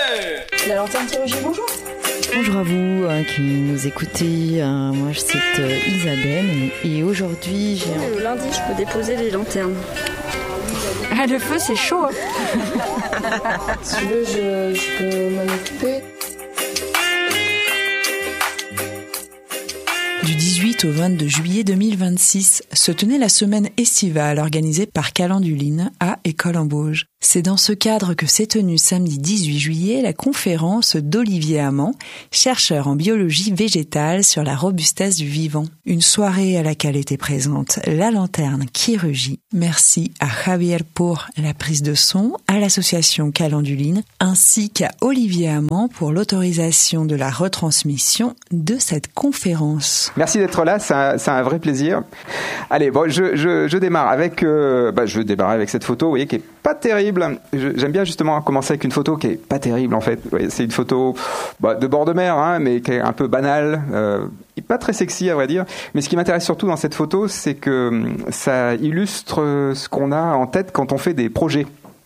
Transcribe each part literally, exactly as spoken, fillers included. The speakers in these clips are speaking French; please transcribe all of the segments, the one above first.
La lanterne qui rugit, bonjour. Bonjour à vous euh, qui nous écoutez. Euh, moi, c'est euh, Isabelle et, et aujourd'hui, j'ai. Un... Le lundi, je peux déposer les lanternes. Ah, le feu, c'est chaud. Hein. Si tu veux, je, je peux m'en occuper. Du dix-huit au vingt-deux juillet deux mille vingt-six se tenait la semaine estivale organisée par Calenduline à École-en-Bauge. C'est dans ce cadre que s'est tenue samedi dix-huit juillet la conférence d'Olivier Amand, chercheur en biologie végétale sur la robustesse du vivant. Une soirée à laquelle était présente la lanterne qui rugit. Merci à Javier pour la prise de son, à l'association Calenduline, ainsi qu'à Olivier Amand pour l'autorisation de la retransmission de cette conférence. Merci d'être là, c'est un, c'est un vrai plaisir. Allez, bon, je, je, je démarre avec, euh, bah, je démarre avec cette photo, vous voyez, qui est pas terrible. Je, j'aime bien justement commencer avec une photo qui est pas terrible en fait. Ouais, c'est une photo bah, de bord de mer, hein, mais qui est un peu banale, euh, pas très sexy à vrai dire. Mais ce qui m'intéresse surtout dans cette photo, c'est que ça illustre ce qu'on a en tête quand on fait des projets.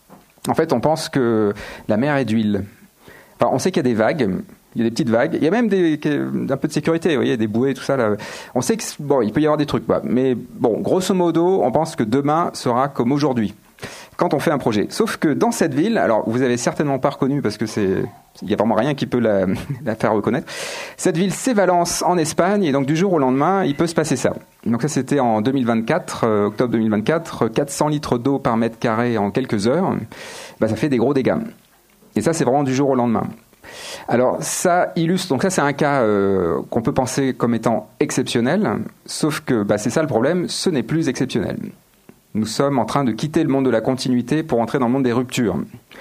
En fait, on pense que la mer est d'huile. Enfin, on sait qu'il y a des vagues. Il y a des petites vagues. Il y a même des, un peu de sécurité, vous voyez, des bouées, tout ça. Là. On sait que bon, il peut y avoir des trucs, bah, mais bon, grosso modo, on pense que demain sera comme aujourd'hui quand on fait un projet. Sauf que dans cette ville, alors vous avez certainement pas reconnu parce que c'est, il y a vraiment rien qui peut la, la faire reconnaître. Cette ville, c'est Valence en Espagne, et donc du jour au lendemain, il peut se passer ça. Donc ça, c'était en deux mille vingt-quatre, euh, octobre deux mille vingt-quatre, quatre cents litres d'eau par mètre carré en quelques heures. Bah, ça fait des gros dégâts. Et ça, c'est vraiment du jour au lendemain. Alors ça illustre, donc ça c'est un cas euh, qu'on peut penser comme étant exceptionnel, sauf que bah, c'est ça le problème, ce n'est plus exceptionnel. Nous sommes en train de quitter le monde de la continuité pour entrer dans le monde des ruptures.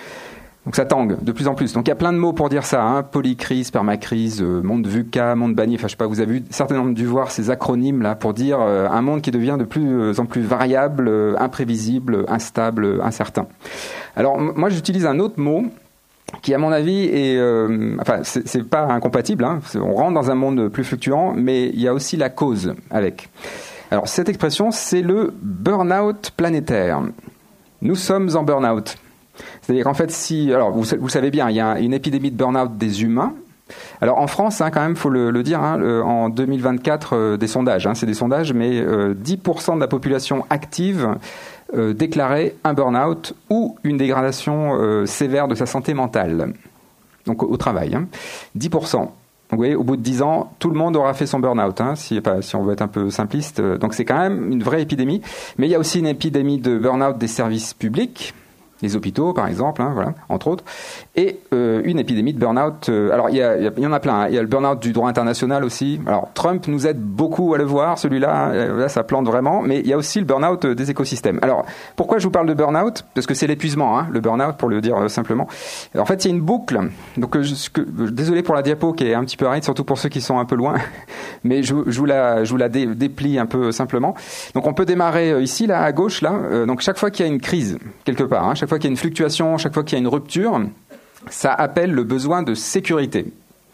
Donc ça tangue de plus en plus. Donc il y a plein de mots pour dire ça, hein, polycrise, permacrise, euh, monde VUCA, monde banni, enfin je sais pas, vous avez certainement dû voir ces acronymes là pour dire euh, un monde qui devient de plus en plus variable, euh, imprévisible, instable, incertain. Alors m- moi j'utilise un autre mot qui à mon avis est, euh, enfin c'est, c'est pas incompatible, hein, on rentre dans un monde plus fluctuant, mais il y a aussi la cause avec. Alors cette expression, c'est le burn-out planétaire. Nous sommes en burn-out. C'est-à-dire qu'en fait, si, alors vous, vous savez bien, il y a une épidémie de burn-out des humains. Alors en France, hein, quand même, faut le, le dire, hein, le, en deux mille vingt-quatre, euh, des sondages, hein, c'est des sondages, mais euh, dix pour cent de la population active euh, déclarait un burn-out ou une dégradation euh, sévère de sa santé mentale. Donc au, au travail, hein. dix pour cent. Donc, vous voyez, au bout de dix ans, tout le monde aura fait son burn-out, hein, si, pas, si on veut être un peu simpliste. Donc c'est quand même une vraie épidémie. Mais il y a aussi une épidémie de burn-out des services publics, les hôpitaux par exemple, hein, voilà, entre autres, et euh, une épidémie de burn-out. Euh, alors il y, a, il y en a plein, hein. Il y a le burn-out du droit international aussi. Alors Trump nous aide beaucoup à le voir, celui-là, hein, là ça plante vraiment, mais il y a aussi le burn-out des écosystèmes. Alors pourquoi je vous parle de burn-out ? Parce que c'est l'épuisement, hein, le burn-out pour le dire euh, simplement. Alors, en fait il y a une boucle, donc euh, je, que, désolé pour la diapo qui est un petit peu aride, surtout pour ceux qui sont un peu loin, mais je, je vous la, je vous la dé, déplie un peu simplement. Donc on peut démarrer euh, ici, là, à gauche, là, euh, donc chaque fois qu'il y a une crise, quelque part, hein, chaque fois qu'il y a une fluctuation, chaque fois qu'il y a une rupture, ça appelle le besoin de sécurité.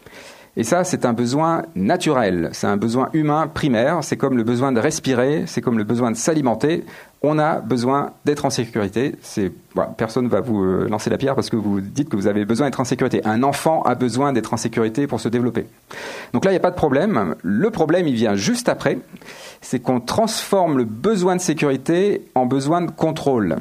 Et ça, c'est un besoin naturel, c'est un besoin humain primaire, c'est comme le besoin de respirer, c'est comme le besoin de s'alimenter. On a besoin d'être en sécurité. C'est, voilà, personne ne va vous euh, lancer la pierre parce que vous dites que vous avez besoin d'être en sécurité. Un enfant a besoin d'être en sécurité pour se développer. Donc là, il n'y a pas de problème. Le problème, il vient juste après. C'est qu'on transforme le besoin de sécurité en besoin de contrôle.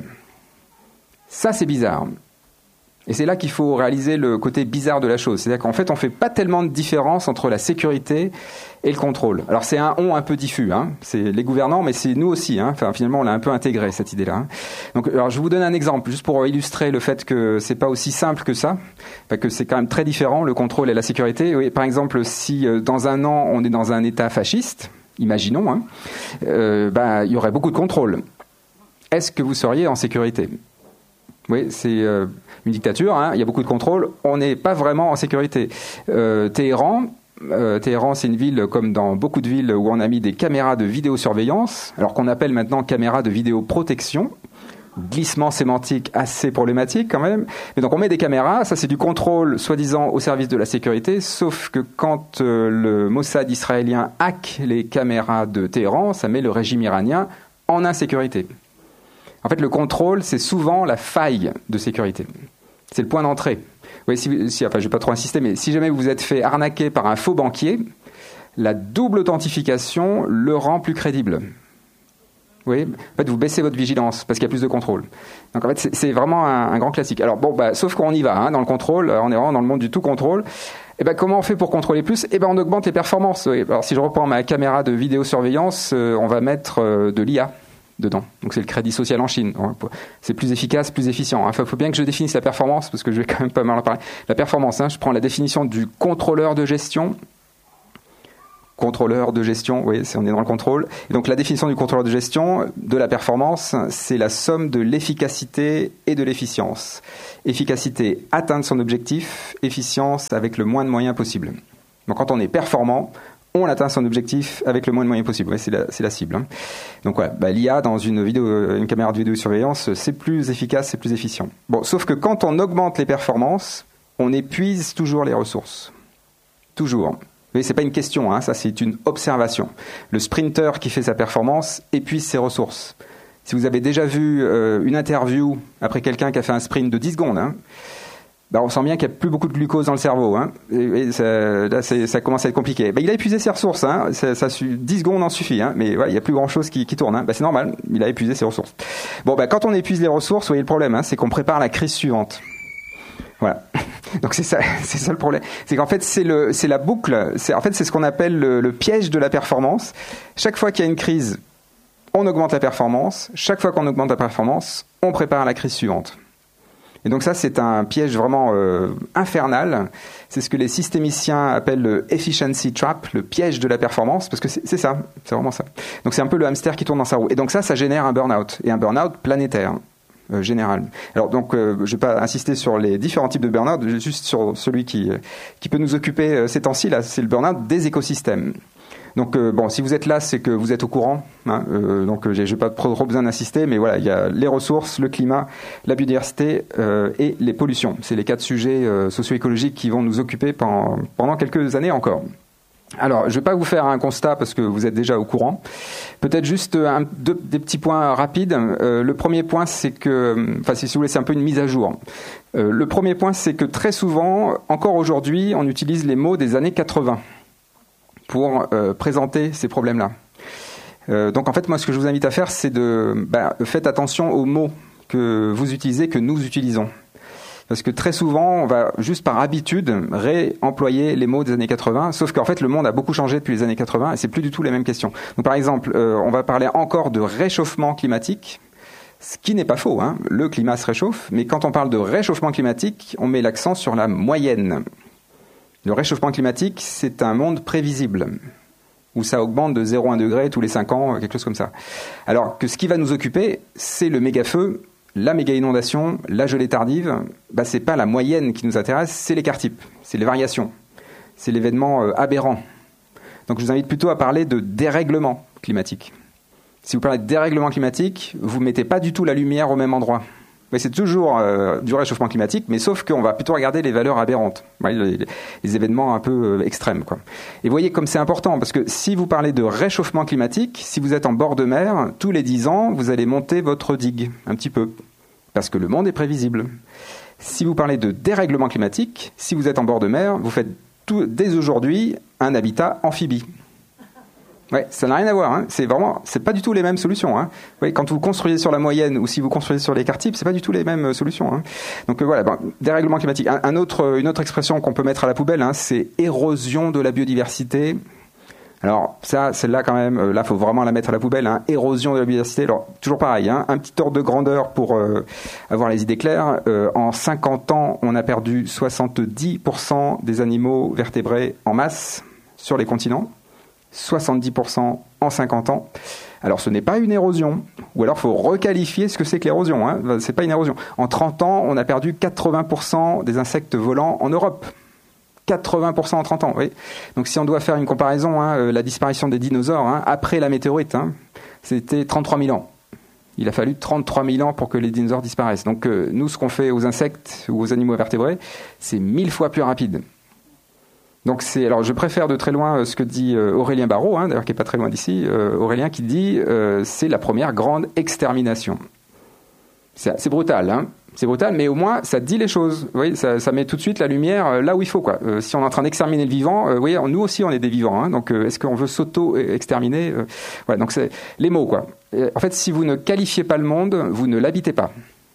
Ça, c'est bizarre. Et c'est là qu'il faut réaliser le côté bizarre de la chose. C'est-à-dire qu'en fait, on ne fait pas tellement de différence entre la sécurité et le contrôle. Alors, c'est un « on » un peu diffus. Hein. C'est les gouvernants, mais c'est nous aussi. Hein. Enfin, finalement, on l'a un peu intégré, cette idée-là. Hein. Donc, alors, je vous donne un exemple, juste pour illustrer le fait que c'est pas aussi simple que ça, enfin, que c'est quand même très différent, le contrôle et la sécurité. Oui, par exemple, si euh, dans un an, on est dans un État fasciste, imaginons, hein, euh, ben, il y aurait beaucoup de contrôle. Est-ce que vous seriez en sécurité ? Oui, c'est euh, une dictature, hein, il y a beaucoup de contrôle, on n'est pas vraiment en sécurité. Euh, Téhéran, euh, Téhéran, c'est une ville comme dans beaucoup de villes où on a mis des caméras de vidéosurveillance, alors qu'on appelle maintenant caméras de vidéoprotection. Glissement sémantique assez problématique quand même. Mais donc on met des caméras, ça c'est du contrôle soi-disant au service de la sécurité, sauf que quand euh, le Mossad israélien hack les caméras de Téhéran, ça met le régime iranien en insécurité. En fait, le contrôle, c'est souvent la faille de sécurité. C'est le point d'entrée. Oui, si, si, enfin, je ne vais pas trop insister, mais si jamais vous vous êtes fait arnaquer par un faux banquier, la double authentification le rend plus crédible. Oui, en fait, vous baissez votre vigilance parce qu'il y a plus de contrôle. Donc en fait, c'est, c'est vraiment un, un grand classique. Alors bon, bah, sauf qu'on y va hein, dans le contrôle, on est vraiment dans le monde du tout contrôle. Et ben comment on fait pour contrôler plus ? Et ben on augmente les performances. Alors si je reprends ma caméra de vidéosurveillance, euh, on va mettre euh, de l'I A dedans. Donc c'est le crédit social en Chine. C'est plus efficace, plus efficient. Il faut bien que je définisse la performance parce que je vais quand même pas mal en parler. La performance, hein, je prends la définition du contrôleur de gestion. Contrôleur de gestion, oui, c'est, on est dans le contrôle. Et donc la définition du contrôleur de gestion de la performance, c'est la somme de l'efficacité et de l'efficience. Efficacité, atteindre son objectif. Efficience, avec le moins de moyens possible. Donc quand on est performant, on atteint son objectif avec le moins de moyens possible. Ouais, c'est la, c'est la cible. Hein. Donc voilà, bah, l'I A dans une vidéo, une caméra de vidéosurveillance, c'est plus efficace, c'est plus efficient. Bon, sauf que quand on augmente les performances, on épuise toujours les ressources. Toujours. Mais c'est pas une question, hein, ça c'est une observation. Le sprinter qui fait sa performance épuise ses ressources. Si vous avez déjà vu euh, une interview après quelqu'un qui a fait un sprint de dix secondes, hein, bah on sent bien qu'il n'y a plus beaucoup de glucose dans le cerveau. Hein, et, et ça, là, c'est, ça commence à être compliqué. Bah, il a épuisé ses ressources. Hein, ça, ça, dix secondes en suffit. Hein, mais ouais, il n'y a plus grand-chose qui, qui tourne. Hein, bah, c'est normal, il a épuisé ses ressources. Bon, bah, quand on épuise les ressources, vous voyez le problème, hein, c'est qu'on prépare la crise suivante. Voilà. Donc c'est ça, c'est ça le problème. C'est qu'en fait c'est le, c'est la boucle. C'est, en fait c'est ce qu'on appelle le, le piège de la performance. Chaque fois qu'il y a une crise, on augmente la performance. Chaque fois qu'on augmente la performance, on prépare la crise suivante. Et donc ça c'est un piège vraiment euh, infernal. C'est ce que les systémiciens appellent le efficiency trap, le piège de la performance, parce que c'est, c'est ça, c'est vraiment ça. Donc c'est un peu le hamster qui tourne dans sa roue. Et donc ça, ça génère un burn-out et un burn-out planétaire. Euh, général. Alors donc, euh, je ne vais pas insister sur les différents types de burn-out, juste sur celui qui, qui peut nous occuper euh, ces temps-ci, là, c'est le burn-out des écosystèmes. Donc euh, bon, si vous êtes là, c'est que vous êtes au courant. Hein, euh, donc euh, je n'ai pas trop, trop besoin d'insister, mais voilà, il y a les ressources, le climat, la biodiversité euh, et les pollutions. C'est les quatre sujets euh, socio-écologiques qui vont nous occuper pendant, pendant quelques années encore. Alors, je ne vais pas vous faire un constat parce que vous êtes déjà au courant. Peut-être juste un, deux, des petits points rapides. Euh, le premier point, c'est que, enfin, si vous voulez, c'est un peu une mise à jour. Euh, le premier point, c'est que très souvent, encore aujourd'hui, on utilise les mots des années quatre-vingts pour euh, présenter ces problèmes-là. Euh, donc, en fait, moi, ce que je vous invite à faire, c'est de, bah, faites attention aux mots que vous utilisez, que nous utilisons. Parce que très souvent, on va juste par habitude réemployer les mots des années quatre-vingts, sauf qu'en fait, le monde a beaucoup changé depuis les années quatre-vingts et c'est plus du tout les mêmes questions. Donc, par exemple, euh, on va parler encore de réchauffement climatique, ce qui n'est pas faux, hein. Le climat se réchauffe, mais quand on parle de réchauffement climatique, on met l'accent sur la moyenne. Le réchauffement climatique, c'est un monde prévisible, où ça augmente de zéro virgule un degré tous les cinq ans, quelque chose comme ça. Alors que ce qui va nous occuper, c'est le méga-feu, la méga-inondation, la gelée tardive, bah, c'est pas la moyenne qui nous intéresse, c'est l'écart type, c'est les variations, c'est l'événement euh, aberrant. Donc je vous invite plutôt à parler de dérèglement climatique. Si vous parlez de dérèglement climatique, vous ne mettez pas du tout la lumière au même endroit. Mais c'est toujours euh, du réchauffement climatique, mais sauf qu'on va plutôt regarder les valeurs aberrantes, les, les événements un peu euh, extrêmes, quoi. Et vous voyez comme c'est important, parce que si vous parlez de réchauffement climatique, si vous êtes en bord de mer, tous les dix ans, vous allez monter votre digue, un petit peu, parce que le monde est prévisible. Si vous parlez de dérèglement climatique, si vous êtes en bord de mer, vous faites tout, dès aujourd'hui un habitat amphibie. Ouais, ça n'a rien à voir. Hein. C'est vraiment, c'est pas du tout les mêmes solutions. Hein. Ouais, quand vous construisez sur la moyenne ou si vous construisez sur l'écart type, c'est pas du tout les mêmes solutions. Hein. Donc euh, voilà, bon, dérèglement climatique. Un, un autre, une autre expression qu'on peut mettre à la poubelle, hein, c'est érosion de la biodiversité. Alors ça, celle-là quand même, euh, là, faut vraiment la mettre à la poubelle. Hein. Érosion de la biodiversité. Alors toujours pareil, hein, un petit ordre de grandeur pour euh, avoir les idées claires. Euh, en cinquante ans, on a perdu soixante-dix pour cent des animaux vertébrés en masse sur les continents. soixante-dix pour cent en cinquante ans. Alors ce n'est pas une érosion, ou alors il faut requalifier ce que c'est que l'érosion. Hein. C'est pas une érosion. En trente ans, on a perdu quatre-vingts pour cent des insectes volants en Europe. quatre-vingts pour cent en trente ans, oui. Donc si on doit faire une comparaison, hein, la disparition des dinosaures, hein, après la météorite, hein, c'était trente-trois mille ans. Il a fallu trente-trois mille ans pour que les dinosaures disparaissent. Donc euh, nous, ce qu'on fait aux insectes ou aux animaux vertébrés, c'est mille fois plus rapide. Donc c'est, alors je préfère de très loin ce que dit Aurélien Barraud, hein, d'ailleurs qui est pas très loin d'ici, euh, Aurélien qui dit euh, c'est la première grande extermination. C'est, c'est brutal, hein, C'est brutal, mais au moins ça dit les choses. Oui, ça, ça met tout de suite la lumière là où il faut, quoi. Euh, si on est en train d'exterminer le vivant, euh, oui, nous aussi on est des vivants. Hein, donc, euh, est-ce qu'on veut s'auto-exterminer euh, Voilà. Donc c'est les mots, quoi. Et, en fait, si vous ne qualifiez pas le monde, vous ne l'habitez pas.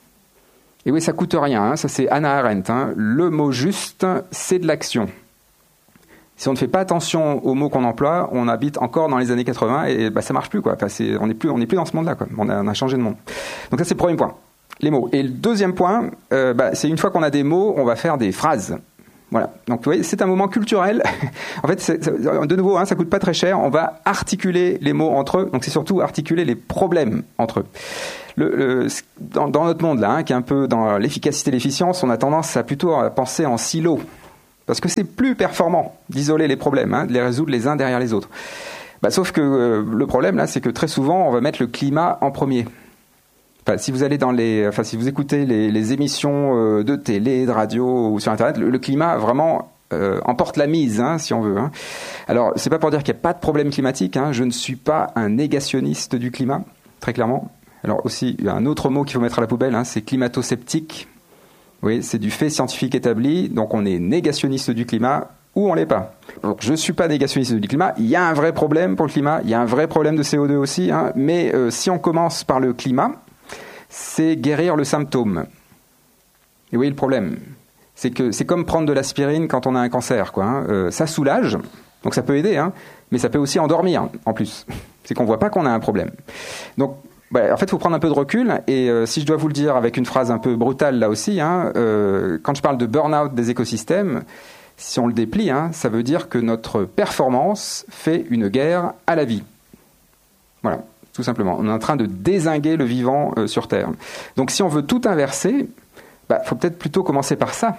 Et oui, ça coûte rien. Hein, ça c'est Hannah Arendt. Hein. Le mot juste, c'est de l'action. Si on ne fait pas attention aux mots qu'on emploie, on habite encore dans les années quatre-vingts et bah, ça marche plus, quoi. Enfin, c'est, on n'est plus, on n'est plus dans ce monde-là, quoi. On a, on a changé de monde. Donc ça c'est le premier point. Les mots. Et le deuxième point, euh, bah, c'est une fois qu'on a des mots, on va faire des phrases. Voilà. Donc, vous voyez, c'est un moment culturel. En fait, c'est, de nouveau, hein, ça coûte pas très cher. On va articuler les mots entre eux. Donc, c'est surtout articuler les problèmes entre eux. Le, le, dans, dans notre monde, là, hein, qui est un peu dans l'efficacité et l'efficience, on a tendance à plutôt à penser en silos. Parce que c'est plus performant d'isoler les problèmes, hein, de les résoudre les uns derrière les autres. Bah, sauf que euh, le problème, là, c'est que très souvent, on va mettre le climat en premier. Enfin, si vous allez dans les, enfin, si vous écoutez les, les émissions euh, de télé, de radio ou sur Internet, le, le climat vraiment euh, emporte la mise, hein, si on veut. Hein. Alors, c'est pas pour dire qu'il n'y a pas de problème climatique. Hein, je ne suis pas un négationniste du climat, très clairement. Alors aussi, il y a un autre mot qu'il faut mettre à la poubelle, hein, c'est climato-sceptique. Oui, c'est du fait scientifique établi. Donc, on est négationniste du climat ou on l'est pas. Donc, je suis pas négationniste du climat. Il y a un vrai problème pour le climat. Il y a un vrai problème de C O deux aussi. Hein, mais euh, si on commence par le climat, c'est guérir le symptôme. Et vous voyez le problème, c'est que c'est comme prendre de l'aspirine quand on a un cancer, quoi. Hein. Euh, ça soulage, donc ça peut aider, hein, mais ça peut aussi endormir en plus. C'est qu'on voit pas qu'on a un problème. Donc, bah, en fait, il faut prendre un peu de recul. Et euh, si je dois vous le dire avec une phrase un peu brutale là aussi, hein, euh, quand je parle de burn-out des écosystèmes, si on le déplie, hein, ça veut dire que notre performance fait une guerre à la vie. Voilà. Tout simplement. On est en train de dézinguer le vivant euh, sur Terre. Donc si on veut tout inverser, bah, faut peut-être plutôt commencer par ça.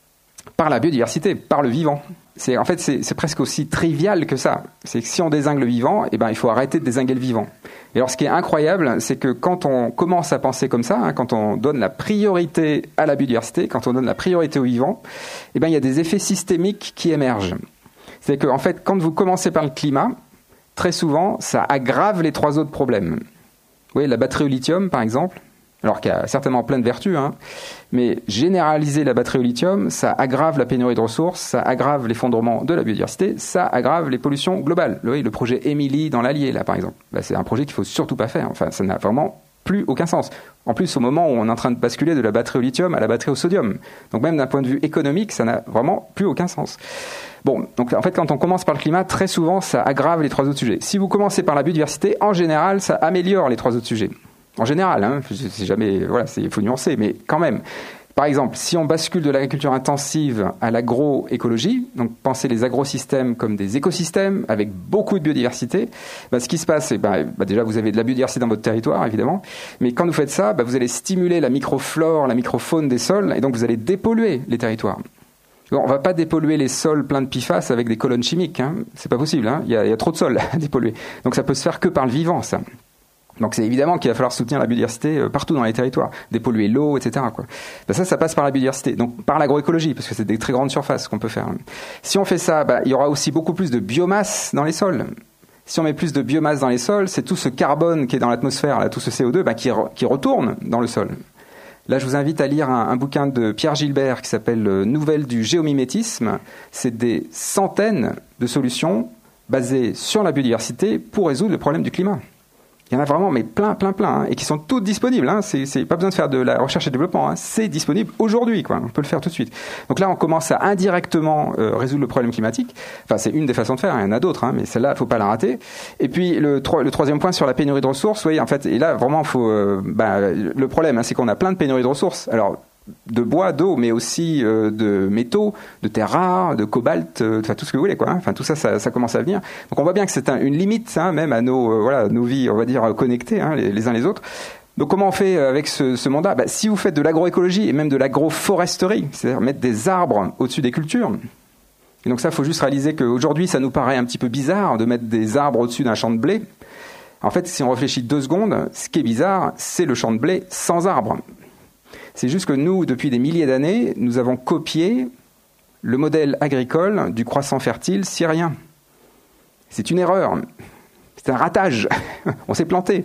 Par la biodiversité, par le vivant. C'est, en fait, c'est, c'est presque aussi trivial que ça. C'est que si on dézingue le vivant, eh ben, il faut arrêter de dézinguer le vivant. Et alors ce qui est incroyable, c'est que quand on commence à penser comme ça, hein, quand on donne la priorité à la biodiversité, quand on donne la priorité au vivant, eh ben, il y a des effets systémiques qui émergent. C'est que, en fait, quand vous commencez par le climat, très souvent, ça aggrave les trois autres problèmes. Vous voyez, la batterie au lithium, par exemple, alors qu'il y a certainement plein de vertus, hein, mais généraliser la batterie au lithium, ça aggrave la pénurie de ressources, ça aggrave l'effondrement de la biodiversité, ça aggrave les pollutions globales. Vous voyez, le projet Émilie dans l'Allier, là, par exemple, bah, c'est un projet qu'il ne faut surtout pas faire. Enfin, ça n'a vraiment plus aucun sens. En plus, au moment où on est en train de basculer de la batterie au lithium à la batterie au sodium. Donc même d'un point de vue économique, ça n'a vraiment plus aucun sens. Bon, donc en fait, quand on commence par le climat, très souvent, ça aggrave les trois autres sujets. Si vous commencez par la biodiversité, en général, ça améliore les trois autres sujets. En général, hein, c'est jamais, voilà, il faut nuancer, mais quand même. Par exemple, si on bascule de l'agriculture intensive à l'agroécologie, donc pensez les agrosystèmes comme des écosystèmes avec beaucoup de biodiversité, bah, ce qui se passe, c'est bah, bah, déjà vous avez de la biodiversité dans votre territoire, évidemment, mais quand vous faites ça, bah, vous allez stimuler la microflore, la microfaune des sols, et donc vous allez dépolluer les territoires. Bon, on ne va pas dépolluer les sols pleins de P F A S avec des colonnes chimiques, hein. C'est pas possible, hein. Il y a, il y a trop de sols à dépolluer. Donc ça peut se faire que par le vivant, ça. Donc c'est évidemment qu'il va falloir soutenir la biodiversité partout dans les territoires, dépolluer l'eau, et cetera, quoi. Ben ça, ça passe par la biodiversité, donc par l'agroécologie, parce que c'est des très grandes surfaces qu'on peut faire. Si on fait ça, ben, il y aura aussi beaucoup plus de biomasse dans les sols. Si on met plus de biomasse dans les sols, c'est tout ce carbone qui est dans l'atmosphère, là, tout ce C O deux, ben, qui, re, qui retourne dans le sol. Là, je vous invite à lire un, un bouquin de Pierre Gilbert qui s'appelle « Nouvelles du géomimétisme ». C'est des centaines de solutions basées sur la biodiversité pour résoudre le problème du climat. Il y en a vraiment, mais plein, plein, plein, hein, et qui sont toutes disponibles. Hein. C'est, c'est pas besoin de faire de la recherche et développement. Hein. C'est disponible aujourd'hui, quoi. On peut le faire tout de suite. Donc là, on commence à indirectement euh, résoudre le problème climatique. Enfin, c'est une des façons de faire. Il y en a d'autres, hein, mais celle-là, il faut pas la rater. Et puis le, tro- le troisième point sur la pénurie de ressources. Vous voyez, en fait, et là, vraiment, faut. Euh, bah, le problème, hein, c'est qu'on a plein de pénuries de ressources. Alors. De bois, d'eau, mais aussi euh, de métaux, de terres rares, de cobalt, euh, enfin tout ce que vous voulez, quoi. Hein. Enfin tout ça, ça, ça commence à venir. Donc on voit bien que c'est un, une limite, hein, même à nos, euh, voilà, nos vies, on va dire connectées, hein, les, les uns les autres. Donc comment on fait avec ce, ce mandat ? Bah, si vous faites de l'agroécologie et même de l'agroforesterie, c'est-à-dire mettre des arbres au-dessus des cultures. Et donc ça, il faut juste réaliser qu'aujourd'hui, ça nous paraît un petit peu bizarre de mettre des arbres au-dessus d'un champ de blé. En fait, si on réfléchit deux secondes, ce qui est bizarre, c'est le champ de blé sans arbres. C'est juste que nous, depuis des milliers d'années, nous avons copié le modèle agricole du croissant fertile syrien. C'est une erreur. C'est un ratage. On s'est planté.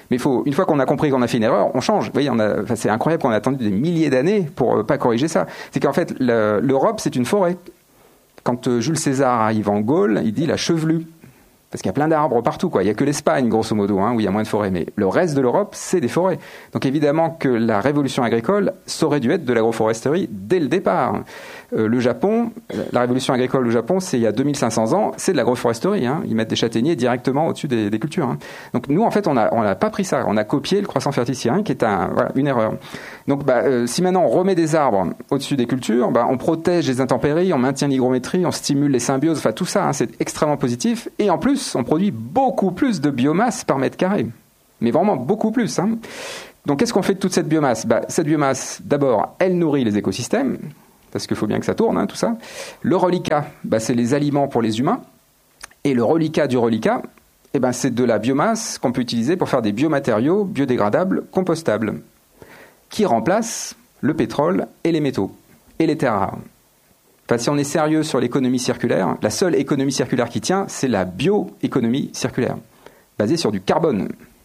Mais faut, une fois qu'on a compris qu'on a fait une erreur, on change. Vous voyez, on a, enfin, c'est incroyable qu'on a attendu des milliers d'années pour euh, pas corriger ça. C'est qu'en fait, le, l'Europe, c'est une forêt. Quand euh, Jules César arrive en Gaule, il dit la chevelue. Parce qu'il y a plein d'arbres partout, quoi. Il n'y a que l'Espagne, grosso modo, hein, où il y a moins de forêts. Mais le reste de l'Europe, c'est des forêts. Donc évidemment que la révolution agricole, ça aurait dû être de l'agroforesterie dès le départ. Euh, le Japon, la révolution agricole au Japon, c'est il y a deux mille cinq cents ans, c'est de l'agroforesterie. Hein. Ils mettent des châtaigniers directement au-dessus des, des cultures. Hein. Donc nous, en fait, on n'a on a pas pris ça. On a copié le croissant fertile syrien, qui est un, voilà, une erreur. Donc bah, euh, si maintenant on remet des arbres au-dessus des cultures, bah, on protège les intempéries, on maintient l'hygrométrie, on stimule les symbioses, enfin tout ça, hein, c'est extrêmement positif. Et en plus, on produit beaucoup plus de biomasse par mètre carré. Mais vraiment beaucoup plus. Hein. Donc qu'est-ce qu'on fait de toute cette biomasse ? Bah, cette biomasse, d'abord, elle nourrit les écosystèmes, parce qu'il faut bien que ça tourne, hein, tout ça. Le reliquat, bah, c'est les aliments pour les humains. Et le reliquat du reliquat, eh ben, c'est de la biomasse qu'on peut utiliser pour faire des biomatériaux biodégradables, compostables, qui remplacent le pétrole et les métaux, et les terres rares. Enfin, si on est sérieux sur l'économie circulaire, la seule économie circulaire qui tient, c'est la bioéconomie circulaire, basée sur du carbone.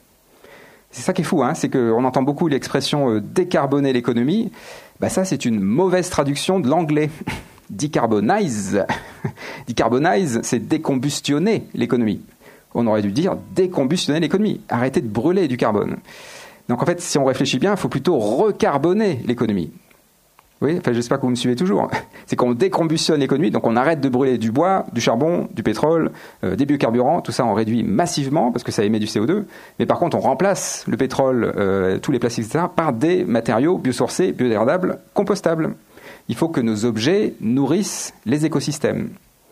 C'est ça qui est fou, hein, c'est qu'on entend beaucoup l'expression euh, « décarboner l'économie ». Bah ça, c'est une mauvaise traduction de l'anglais. « Decarbonize ». « Decarbonize », c'est décombustionner l'économie. On aurait dû dire « décombustionner l'économie », arrêter de brûler du carbone. Donc en fait, si on réfléchit bien, il faut plutôt recarboner l'économie. Oui, enfin, j'espère que vous me suivez toujours. C'est qu'on décombustionne l'économie, donc on arrête de brûler du bois, du charbon, du pétrole, euh, des biocarburants, tout ça on réduit massivement parce que ça émet du C O deux. Mais par contre, on remplace le pétrole, euh, tous les plastiques, et cetera, par des matériaux biosourcés, biodégradables, compostables. Il faut que nos objets nourrissent les écosystèmes.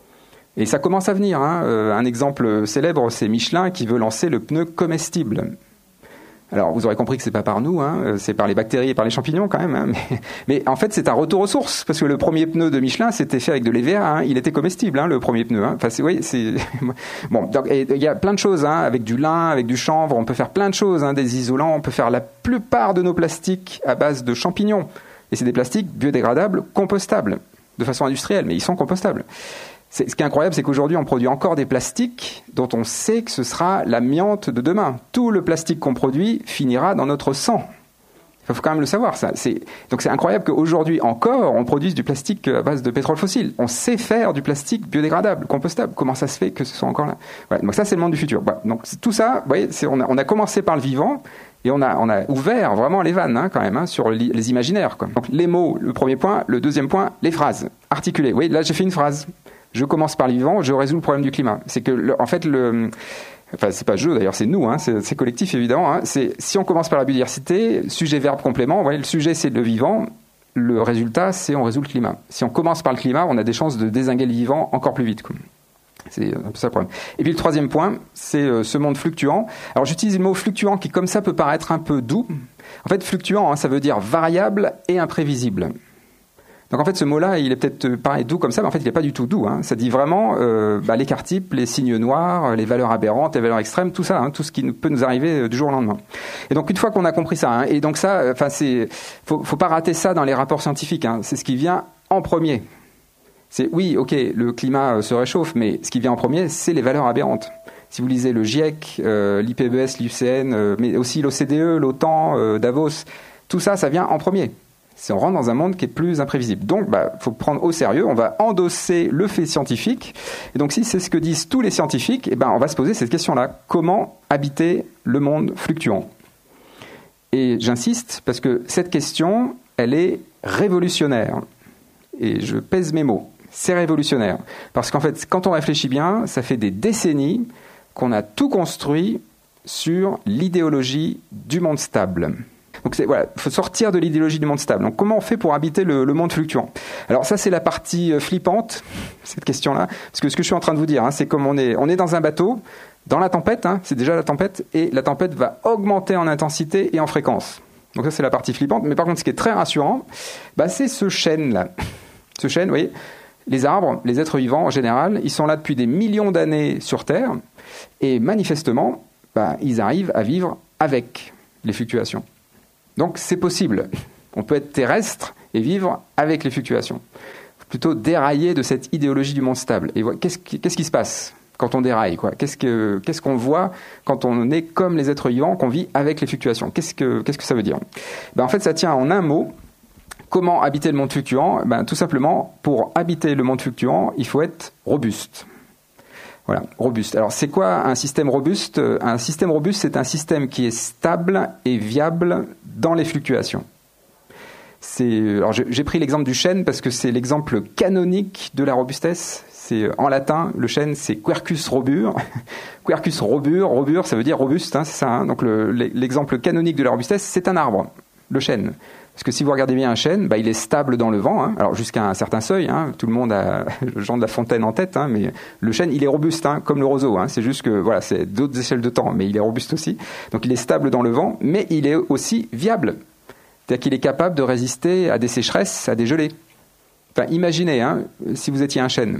Et ça commence à venir. Hein. Euh, un exemple célèbre, c'est Michelin qui veut lancer le pneu comestible. Alors, vous aurez compris que c'est pas par nous, hein, c'est par les bactéries et par les champignons quand même. Hein, mais, mais en fait, c'est un retour aux sources, parce que le premier pneu de Michelin, c'était fait avec de l'E V A, hein, il était comestible, hein, le premier pneu. Hein. Enfin, c'est, oui, c'est bon. Donc, il y a plein de choses, hein, avec du lin, avec du chanvre, on peut faire plein de choses, hein, des isolants, on peut faire la plupart de nos plastiques à base de champignons. Et c'est des plastiques biodégradables, compostables, de façon industrielle, mais ils sont compostables. C'est, ce qui est incroyable, c'est qu'aujourd'hui, on produit encore des plastiques dont on sait que ce sera l'amiante de demain. Tout le plastique qu'on produit finira dans notre sang. Il faut quand même le savoir, ça. C'est, donc c'est incroyable qu'aujourd'hui encore, on produise du plastique à base de pétrole fossile. On sait faire du plastique biodégradable, compostable. Comment ça se fait que ce soit encore là ? Voilà, donc ça, c'est le monde du futur. Voilà, donc tout ça, vous voyez, c'est, on, a, on a commencé par le vivant et on a, on a ouvert vraiment les vannes hein, quand même hein, sur les, les imaginaires. Quoi. Donc les mots, le premier point. Le deuxième point, les phrases articulées. Oui, là, j'ai fait une phrase. Je commence par le vivant, je résous le problème du climat. C'est que, le, en fait, le, enfin, c'est pas je d'ailleurs, c'est nous, hein, c'est, c'est collectif évidemment. Hein, c'est si on commence par la biodiversité, sujet, verbe, complément. Vous voyez, le sujet c'est le vivant, le résultat c'est on résout le climat. Si on commence par le climat, on a des chances de dézinguer le vivant encore plus vite. Quoi. C'est un peu ça le problème. Et puis le troisième point, c'est euh, ce monde fluctuant. Alors j'utilise le mot fluctuant qui, comme ça, peut paraître un peu doux. En fait, fluctuant, hein, ça veut dire variable et imprévisible. Donc en fait, ce mot-là, il est peut-être pareil doux comme ça, mais en fait, il n'est pas du tout doux. Hein. Ça dit vraiment euh, bah, l'écart type, les signes noirs, les valeurs aberrantes, les valeurs extrêmes, tout ça, hein, tout ce qui peut nous arriver du jour au lendemain. Et donc une fois qu'on a compris ça, hein, et donc ça, enfin c'est, faut, faut pas rater ça dans les rapports scientifiques. Hein, c'est ce qui vient en premier. C'est oui, ok, le climat se réchauffe, mais ce qui vient en premier, c'est les valeurs aberrantes. Si vous lisez le GIEC, euh, l'I P B E S, l'U C N, euh, mais aussi l'O C D E, l'OTAN, euh, Davos, tout ça, ça vient en premier. C'est on rentre dans un monde qui est plus imprévisible. Donc, bah, faut prendre au sérieux. On va endosser le fait scientifique. Et donc, si c'est ce que disent tous les scientifiques, eh ben, on va se poser cette question-là. Comment habiter le monde fluctuant ? Et j'insiste parce que cette question, elle est révolutionnaire. Et je pèse mes mots. C'est révolutionnaire. Parce qu'en fait, quand on réfléchit bien, ça fait des décennies qu'on a tout construit sur l'idéologie du monde stable. Donc il voilà, faut sortir de l'idéologie du monde stable. Donc comment on fait pour habiter le, le monde fluctuant ? Alors ça c'est la partie flippante, cette question-là, parce que ce que je suis en train de vous dire, hein, c'est comme on est, on est dans un bateau, dans la tempête, hein, c'est déjà la tempête, et la tempête va augmenter en intensité et en fréquence. Donc ça c'est la partie flippante, mais par contre ce qui est très rassurant, bah, c'est ce chêne-là. Ce chêne, vous voyez, les arbres, les êtres vivants en général, ils sont là depuis des millions d'années sur Terre, et manifestement, bah, ils arrivent à vivre avec les fluctuations. Donc c'est possible. On peut être terrestre et vivre avec les fluctuations. Plutôt dérailler de cette idéologie du monde stable. Et qu'est-ce qui, qu'est-ce qui se passe ? quand on déraille, quoi. Qu'est-ce que, qu'est-ce qu'on voit quand on est comme les êtres vivants, qu'on vit avec les fluctuations? Qu'est-ce que, qu'est-ce que ça veut dire? Ben, en fait, ça tient en un mot. Comment habiter le monde fluctuant? Ben, tout simplement, pour habiter le monde fluctuant, il faut être robuste. Voilà, robuste. Alors, c'est quoi un système robuste? Un système robuste, c'est un système qui est stable et viable dans les fluctuations. C'est, alors, j'ai pris l'exemple du chêne parce que c'est l'exemple canonique de la robustesse. C'est, en latin, le chêne, c'est Quercus robur. Quercus robur, robur, ça veut dire robuste, hein, c'est ça. Hein. Donc, le, l'exemple canonique de la robustesse, c'est un arbre, le chêne. Parce que si vous regardez bien un chêne, bah, il est stable dans le vent, hein. Alors jusqu'à un certain seuil, hein. Tout le monde a Jean de La Fontaine en tête, hein, mais le chêne, il est robuste, hein, comme le roseau. Hein. C'est juste que voilà, c'est d'autres échelles de temps, mais il est robuste aussi. Donc il est stable dans le vent, mais il est aussi viable. C'est-à-dire qu'il est capable de résister à des sécheresses, à des gelées. Enfin, imaginez, hein, si vous étiez un chêne.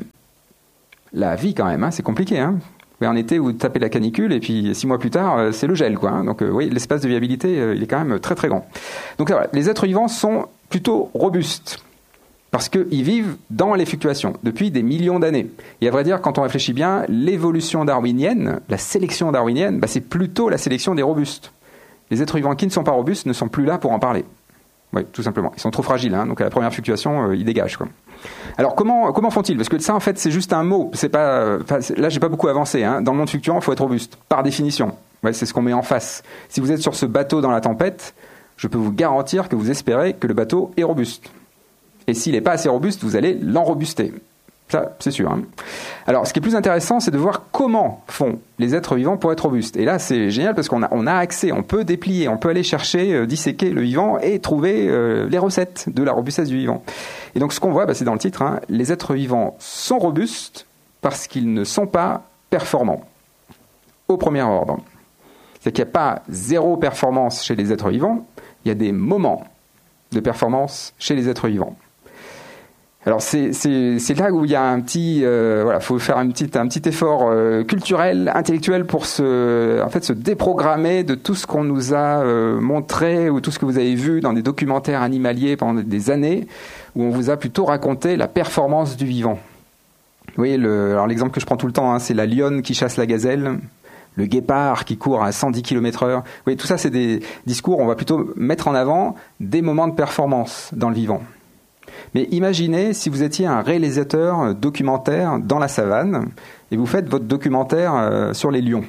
La vie, quand même, hein, c'est compliqué. Hein. En été, vous tapez la canicule, et puis six mois plus tard, c'est le gel, quoi. Hein. Donc, euh, oui, l'espace de viabilité, euh, il est quand même très, très grand. Donc, voilà, les êtres vivants sont plutôt robustes, parce qu'ils vivent dans les fluctuations depuis des millions d'années. Et à vrai dire, quand on réfléchit bien, l'évolution darwinienne, la sélection darwinienne, bah, c'est plutôt la sélection des robustes. Les êtres vivants qui ne sont pas robustes ne sont plus là pour en parler. Oui, tout simplement. Ils sont trop fragiles, hein, donc à la première fluctuation, euh, ils dégagent, quoi. Alors comment comment font-ils? Parce que ça, en fait, c'est juste un mot. C'est pas. C'est, là, j'ai pas beaucoup avancé. Hein. Dans le monde fluctuant, il faut être robuste, par définition. Ouais, c'est ce qu'on met en face. Si vous êtes sur ce bateau dans la tempête, je peux vous garantir que vous espérez que le bateau est robuste. Et s'il n'est pas assez robuste, vous allez l'enrobuster. Ça, c'est sûr. Hein. Alors, ce qui est plus intéressant, c'est de voir comment font les êtres vivants pour être robustes. Et là, c'est génial parce qu'on a, on a accès, on peut déplier, on peut aller chercher, euh, disséquer le vivant et trouver euh, les recettes de la robustesse du vivant. Et donc, ce qu'on voit, bah, c'est dans le titre, hein, les êtres vivants sont robustes parce qu'ils ne sont pas performants. Au premier ordre. C'est qu'il n'y a pas zéro performance chez les êtres vivants, il y a des moments de performance chez les êtres vivants. Alors c'est, c'est, c'est là où il y a un petit, euh, voilà, faut faire un petit, un petit effort euh, culturel, intellectuel pour se, en fait, se déprogrammer de tout ce qu'on nous a euh, montré ou tout ce que vous avez vu dans des documentaires animaliers pendant des années, où on vous a plutôt raconté la performance du vivant. Vous voyez, le, alors l'exemple que je prends tout le temps, hein, c'est la lionne qui chasse la gazelle, le guépard qui court à cent dix kilomètres heure. Vous voyez, tout ça, c'est des discours, on va plutôt mettre en avant des moments de performance dans le vivant. Mais imaginez si vous étiez un réalisateur documentaire dans la savane et vous faites votre documentaire sur les lions.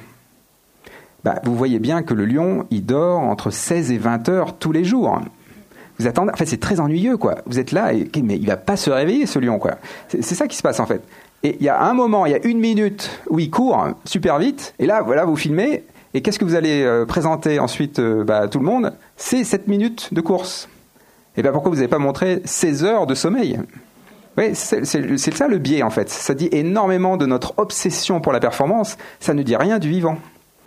Bah, vous voyez bien que le lion, il dort entre seize et vingt heures tous les jours. Vous attendez, en fait, c'est très ennuyeux, quoi. Vous êtes là, et, mais il va pas se réveiller, ce lion, quoi. C'est, c'est ça qui se passe, en fait. Et il y a un moment, il y a une minute où il court super vite, et là, voilà, vous filmez, et qu'est-ce que vous allez euh, présenter ensuite euh, bah, à tout le monde? C'est sept minutes de course. Et bien pourquoi vous n'avez pas montré seize heures de sommeil? Oui, c'est, c'est, c'est ça le biais, en fait. Ça dit énormément de notre obsession pour la performance, ça ne dit rien du vivant.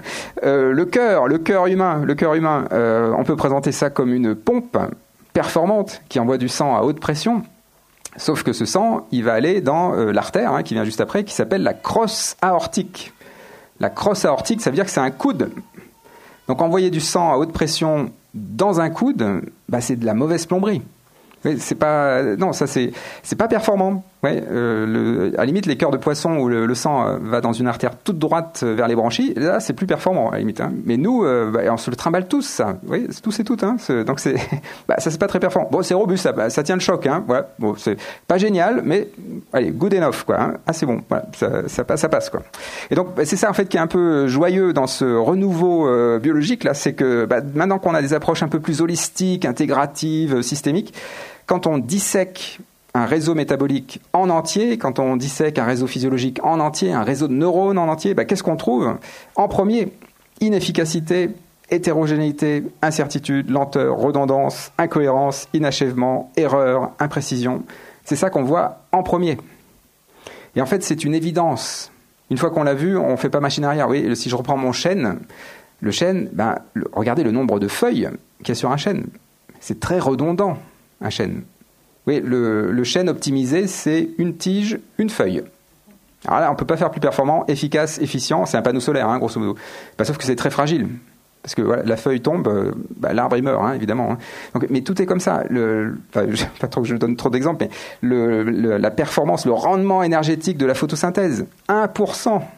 Euh, le cœur, le cœur humain, le cœur humain, euh, on peut présenter ça comme une pompe performante qui envoie du sang à haute pression, sauf que ce sang, il va aller dans euh, l'artère, hein, qui vient juste après, qui s'appelle la crosse aortique. La crosse aortique, ça veut dire que c'est un coude. Donc envoyer du sang à haute pression dans un coude, bah, c'est de la mauvaise plomberie. Oui, c'est pas, non, ça c'est, c'est pas performant. Ouais, euh, le, à la limite, les cœurs de poisson où le, le sang va dans une artère toute droite vers les branchies, là, c'est plus performant à la limite. Hein. Mais nous, euh, bah, on se le trimballe tous, ça. Oui, c'est tous et toutes. Hein. C'est, donc c'est, bah, ça c'est pas très performant. Bon, c'est robuste, ça, ça tient le choc. Hein. Voilà. Bon, c'est pas génial, mais allez, good enough, quoi. Hein. Ah, c'est bon. Voilà, ça, ça passe, ça passe, quoi. Et donc, bah, c'est ça en fait qui est un peu joyeux dans ce renouveau euh, biologique là, c'est que bah, maintenant qu'on a des approches un peu plus holistiques, intégratives, systémiques. Quand on dissèque un réseau métabolique en entier, quand on dissèque un réseau physiologique en entier, un réseau de neurones en entier, bah, qu'est-ce qu'on trouve? En premier, inefficacité, hétérogénéité, incertitude, lenteur, redondance, incohérence, inachèvement, erreur, imprécision. C'est ça qu'on voit en premier. Et en fait, c'est une évidence. Une fois qu'on l'a vu, on ne fait pas machine arrière. Oui, si je reprends mon chêne, le chêne, ben, le, regardez le nombre de feuilles qu'il y a sur un chêne. C'est très redondant. Un chêne. Oui, le, le chêne optimisé, c'est une tige, une feuille. Alors là, on ne peut pas faire plus performant, efficace, efficient. C'est un panneau solaire, hein, grosso modo. Bah, sauf que c'est très fragile. Parce que voilà, la feuille tombe, bah, l'arbre il meurt, hein, évidemment. Hein. Donc, mais tout est comme ça. Le, enfin, je, pas trop que je donne trop d'exemples, mais le, le, la performance, le rendement énergétique de la photosynthèse, un pour cent.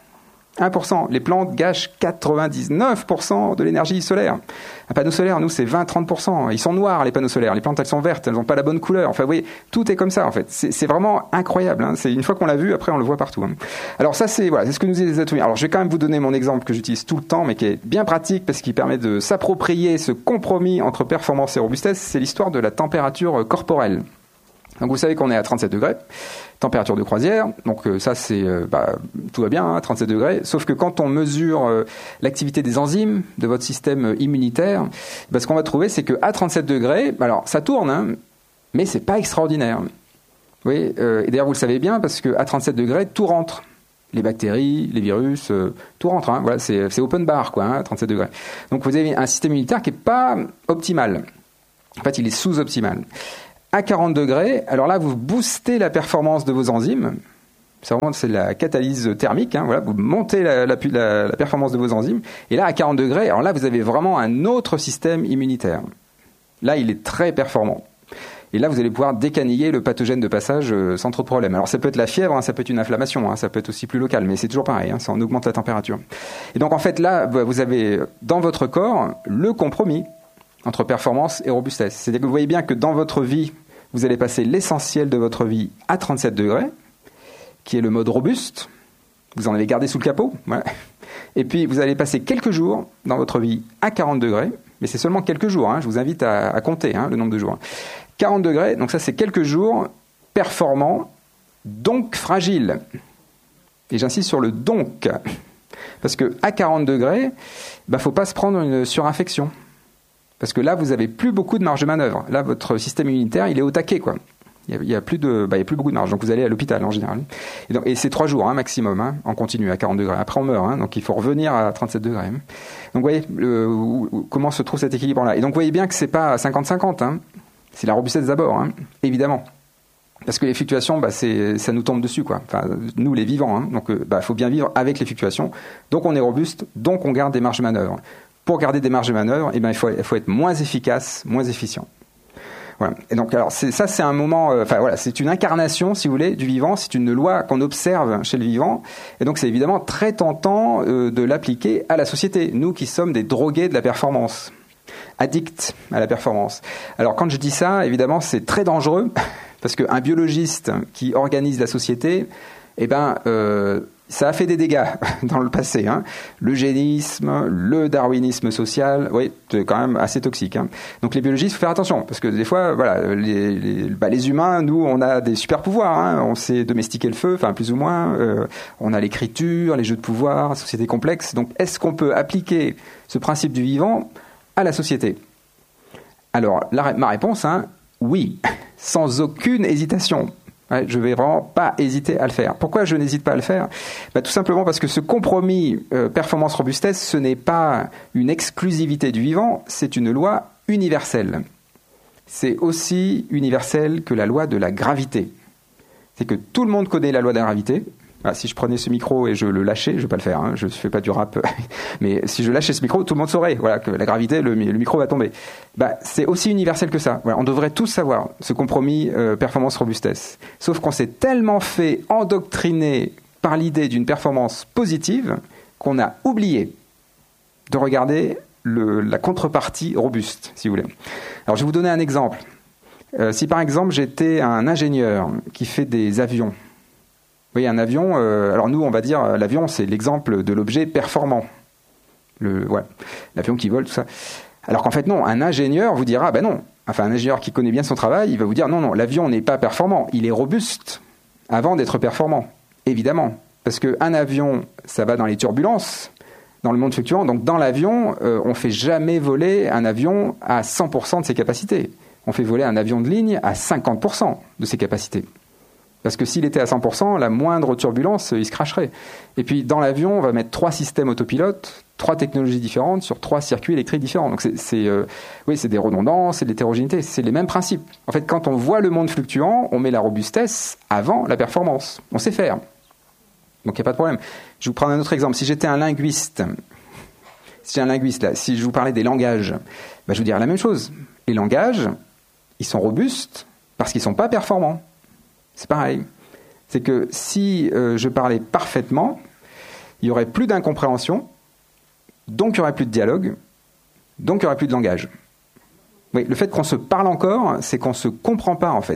un pour cent. Les plantes gâchent quatre-vingt-dix-neuf pour cent de l'énergie solaire. Un panneau solaire, nous, c'est vingt à trente pour cent. Ils sont noirs, les panneaux solaires. Les plantes, elles sont vertes, elles n'ont pas la bonne couleur. Enfin, vous voyez, tout est comme ça, en fait. C'est, c'est vraiment incroyable. Hein. C'est une fois qu'on l'a vu, après, on le voit partout. Hein. Alors ça, c'est voilà, c'est ce que nous disent les atomiers. Alors, je vais quand même vous donner mon exemple que j'utilise tout le temps, mais qui est bien pratique parce qu'il permet de s'approprier ce compromis entre performance et robustesse. C'est l'histoire de la température corporelle. Donc, vous savez qu'on est à trente-sept degrés. Température de croisière, donc euh, ça c'est euh, bah, tout va bien, hein, trente-sept degrés, sauf que quand on mesure euh, l'activité des enzymes de votre système immunitaire, bah, ce qu'on va trouver c'est qu'à trente-sept degrés, alors ça tourne, hein, mais c'est pas extraordinaire. Oui, euh, et d'ailleurs vous le savez bien parce qu'à trente-sept degrés, tout rentre. Les bactéries, les virus, euh, tout rentre. Hein, voilà, c'est, c'est open bar quoi, hein, à trente-sept degrés. Donc vous avez un système immunitaire qui n'est pas optimal. En fait, il est sous-optimal. À quarante degrés, alors là, vous boostez la performance de vos enzymes. C'est vraiment c'est la catalyse thermique. Hein, voilà, vous montez la, la, la, la performance de vos enzymes. Et là, à quarante degrés, alors là, vous avez vraiment un autre système immunitaire. Là, il est très performant. Et là, vous allez pouvoir décaniller le pathogène de passage euh, sans trop de problème. Alors, ça peut être la fièvre, hein, ça peut être une inflammation, hein, ça peut être aussi plus local, mais c'est toujours pareil, hein, ça en augmente la température. Et donc, en fait, là, vous avez dans votre corps le compromis entre performance et robustesse. C'est-à-dire que vous voyez bien que dans votre vie, vous allez passer l'essentiel de votre vie à trente-sept degrés, qui est le mode robuste. Vous en avez gardé sous le capot. Voilà. Et puis, vous allez passer quelques jours dans votre vie à quarante degrés, mais c'est seulement quelques jours. Hein, je vous invite à, à compter hein, le nombre de jours. quarante degrés, donc ça c'est quelques jours performants, donc fragiles. Et j'insiste sur le donc. Parce qu'à quarante degrés, il bah, ne faut pas se prendre une surinfection. Parce que là, vous n'avez plus beaucoup de marge de manœuvre. Là, votre système immunitaire, il est au taquet, quoi. Il n'y a, a, plus de, bah, il y a plus beaucoup de marge. Donc, vous allez à l'hôpital, en général. Et, donc, et c'est trois jours, hein, maximum, hein, en continu, à quarante degrés. Après, on meurt, hein, donc il faut revenir à trente-sept degrés. Hein. Donc, vous voyez le, où, où, comment se trouve cet équilibre-là. Et donc, vous voyez bien que ce n'est pas cinquante cinquante. Hein. C'est la robustesse d'abord, hein, évidemment. Parce que les fluctuations, bah, c'est, ça nous tombe dessus, quoi. Enfin, nous, les vivants. Hein. Donc, il bah, faut bien vivre avec les fluctuations. Donc, on est robuste, donc on garde des marges de manœuvre. Pour garder des marges de manœuvre, eh ben, il, faut, il faut être moins efficace, moins efficient. Voilà. Et donc, alors, c'est, ça, c'est un moment, euh, enfin, voilà, c'est une incarnation, si vous voulez, du vivant. C'est une loi qu'on observe chez le vivant. Et donc, c'est évidemment très tentant euh, de l'appliquer à la société. Nous qui sommes des drogués de la performance, addicts à la performance. Alors, quand je dis ça, évidemment, c'est très dangereux parce qu'un biologiste qui organise la société, eh ben, euh, ça a fait des dégâts dans le passé. Hein. L'eugénisme, le darwinisme social, oui, c'est quand même assez toxique. Hein. Donc les biologistes, il faut faire attention, parce que des fois, voilà, les, les, bah, les humains, nous, on a des super pouvoirs. Hein. On sait domestiquer le feu, enfin plus ou moins. Euh, on a l'écriture, les jeux de pouvoir, la société complexe. Donc est-ce qu'on peut appliquer ce principe du vivant à la société ? Alors, la, ma réponse, hein, oui, sans aucune hésitation. Ouais, je ne vais vraiment pas hésiter à le faire. Pourquoi je n'hésite pas à le faire ? Bah, tout simplement parce que ce compromis euh, performance-robustesse, ce n'est pas une exclusivité du vivant, c'est une loi universelle. C'est aussi universel que la loi de la gravité. C'est que tout le monde connaît la loi de la gravité. Ah, si je prenais ce micro et je le lâchais, je ne vais pas le faire, hein, je ne fais pas du rap, mais si je lâchais ce micro, tout le monde saurait voilà, que la gravité, le, le micro va tomber. Bah, c'est aussi universel que ça. Voilà, on devrait tous savoir ce compromis euh, performance-robustesse. Sauf qu'on s'est tellement fait endoctriner par l'idée d'une performance positive qu'on a oublié de regarder le, la contrepartie robuste, si vous voulez. Alors, je vais vous donner un exemple. Euh, si par exemple, j'étais un ingénieur qui fait des avions, oui, un avion, euh, alors nous, on va dire, l'avion, c'est l'exemple de l'objet performant. Le, ouais, l'avion qui vole, tout ça. Alors qu'en fait, non, un ingénieur vous dira, ben non, enfin, un ingénieur qui connaît bien son travail, il va vous dire, non, non, l'avion n'est pas performant, il est robuste avant d'être performant, évidemment. Parce qu'un avion, ça va dans les turbulences, dans le monde fluctuant, donc dans l'avion, euh, on ne fait jamais voler un avion à cent pour cent de ses capacités. On fait voler un avion de ligne à cinquante pour cent de ses capacités. Parce que s'il était à cent pour cent, la moindre turbulence, il se cracherait. Et puis, dans l'avion, on va mettre trois systèmes autopilotes, trois technologies différentes sur trois circuits électriques différents. Donc, c'est, c'est, euh, oui, c'est des redondances, c'est de l'hétérogénéité, c'est les mêmes principes. En fait, quand on voit le monde fluctuant, on met la robustesse avant la performance. On sait faire. Donc, il n'y a pas de problème. Je vais vous prendre un autre exemple. Si j'étais un linguiste, si j'ai un linguiste, là, si je vous parlais des langages, bah, je vous dirais la même chose. Les langages, ils sont robustes parce qu'ils ne sont pas performants. C'est pareil. C'est que si euh, je parlais parfaitement, il y aurait plus d'incompréhension, donc il y aurait plus de dialogue, donc il y aurait plus de langage. Oui, le fait qu'on se parle encore, c'est qu'on se comprend pas en fait.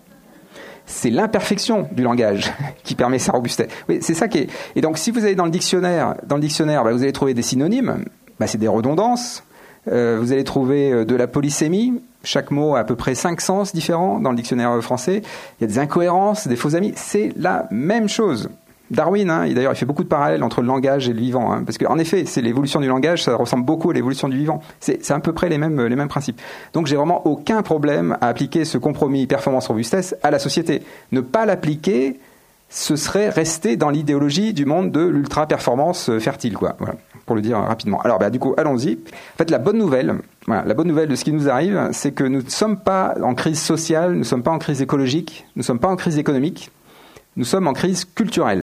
C'est l'imperfection du langage qui permet sa robustesse. Oui, c'est ça qui est. Et donc, si vous allez dans le dictionnaire, dans le dictionnaire, bah, vous allez trouver des synonymes. Bah, c'est des redondances. Euh, vous allez trouver de la polysémie. Chaque mot a à peu près cinq sens différents dans le dictionnaire français. Il y a des incohérences, des faux amis. C'est la même chose. Darwin, hein, et d'ailleurs, il fait beaucoup de parallèles entre le langage et le vivant, hein, parce qu'en effet, c'est l'évolution du langage, ça ressemble beaucoup à l'évolution du vivant. C'est, c'est à peu près les mêmes, les mêmes principes. Donc, j'ai vraiment aucun problème à appliquer ce compromis performance-robustesse à la société. Ne pas l'appliquer, ce serait rester dans l'idéologie du monde de l'ultra-performance fertile, quoi. Voilà, pour le dire rapidement. Alors, bah, du coup, allons-y. En fait, la bonne nouvelle, voilà, la bonne nouvelle de ce qui nous arrive, c'est que nous ne sommes pas en crise sociale, nous ne sommes pas en crise écologique, nous ne sommes pas en crise économique, nous sommes en crise culturelle.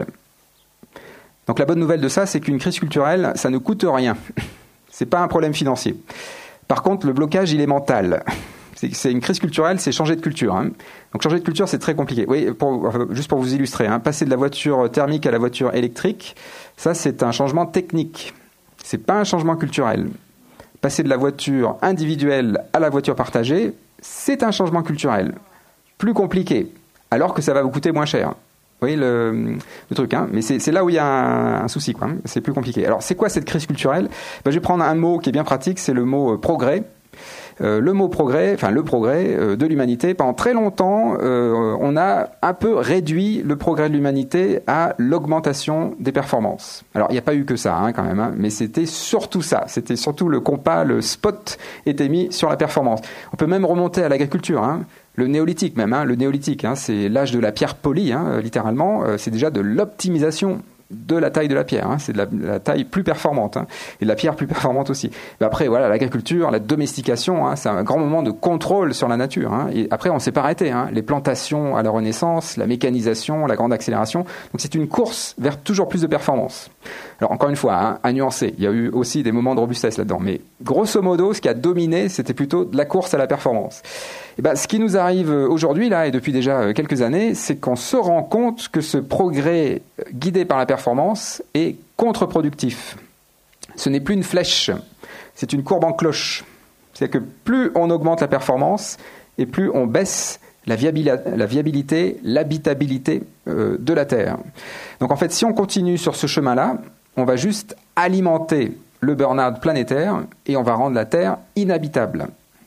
Donc la bonne nouvelle de ça, c'est qu'une crise culturelle, ça ne coûte rien. C'est pas un problème financier. Par contre, le blocage, il est mental. C'est, c'est une crise culturelle, c'est changer de culture. Hein. Donc changer de culture, c'est très compliqué. Oui, pour, enfin, juste pour vous illustrer, hein, passer de la voiture thermique à la voiture électrique, ça c'est un changement technique. C'est pas un changement culturel. Passer de la voiture individuelle à la voiture partagée, c'est un changement culturel. Plus compliqué, alors que ça va vous coûter moins cher. Vous voyez le, le truc, hein. Mais c'est, c'est là où il y a un, un souci, quoi. Hein. C'est plus compliqué. Alors, c'est quoi cette crise culturelle ? Ben, je vais prendre un mot qui est bien pratique, c'est le mot euh, progrès. Euh, le mot progrès, enfin le progrès euh, de l'humanité. Pendant très longtemps, euh, on a un peu réduit le progrès de l'humanité à l'augmentation des performances. Alors, il n'y a pas eu que ça, hein, quand même, hein, mais c'était surtout ça. C'était surtout le compas, le spot était mis sur la performance. On peut même remonter à l'agriculture, hein. Le néolithique même, hein, le néolithique, hein, c'est l'âge de la pierre polie, hein, littéralement, euh, c'est déjà de l'optimisation de la taille de la pierre, hein, c'est de la, de la taille plus performante, hein, et de la pierre plus performante aussi. Mais après, voilà, l'agriculture, la domestication, hein, c'est un grand moment de contrôle sur la nature, hein, et après on ne s'est pas arrêté, hein, les plantations à la Renaissance, la mécanisation, la grande accélération, donc c'est une course vers toujours plus de performance. Alors encore une fois, hein, à nuancer, il y a eu aussi des moments de robustesse là-dedans, mais grosso modo, ce qui a dominé, c'était plutôt de la course à la performance. Et ben, ce qui nous arrive aujourd'hui, là, et depuis déjà quelques années, c'est qu'on se rend compte que ce progrès guidé par la performance est contre-productif. Ce n'est plus une flèche, c'est une courbe en cloche. C'est-à-dire que plus on augmente la performance, et plus on baisse la, viabili- la viabilité, l'habitabilité euh, de la Terre. Donc en fait, si on continue sur ce chemin-là, on va juste alimenter le burn-out planétaire, et on va rendre la Terre inhabitable.